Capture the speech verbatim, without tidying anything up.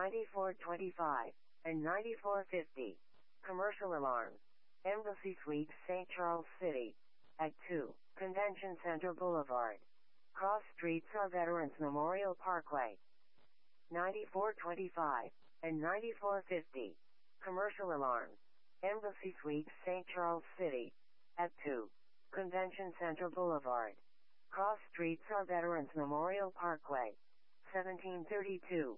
ninety-four twenty-five, and ninety-four fifty. Commercial alarm. Embassy Suites, Saint Charles City. At two, Convention Center Boulevard. Cross streets are Veterans Memorial Parkway. ninety-four twenty-five, and ninety-four fifty. Commercial alarm. Embassy Suites, Saint Charles City. At two, Convention Center Boulevard. Cross streets are Veterans Memorial Parkway. seventeen thirty-two.